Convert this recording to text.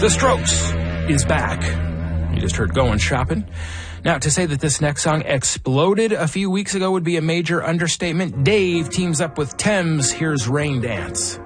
The Strokes is back. You just heard Going Shopping. Now, to say that this next song exploded a few weeks ago would be a major understatement. Dave teams up with Thames. Here's Rain Dance.